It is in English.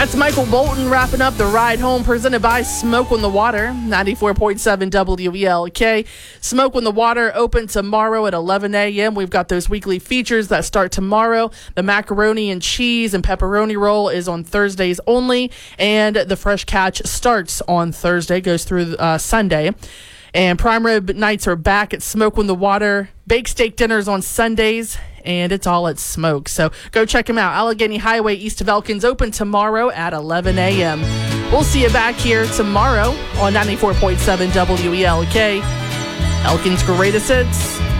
That's Michael Bolton wrapping up the ride home, presented by Smoke on the Water, 94.7 WELK. Smoke on the Water open tomorrow at 11 a.m. We've got those weekly features that start tomorrow. The macaroni and cheese and pepperoni roll is on Thursdays only, and the fresh catch starts on Thursday, goes through Sunday. And prime rib nights are back at Smoke on the Water. Bake steak dinners on Sundays, and it's all at Smoke. So go check them out. Allegheny Highway east of Elkins, open tomorrow at 11 a.m. We'll see you back here tomorrow on 94.7 WELK. Elkins Greatest Hits.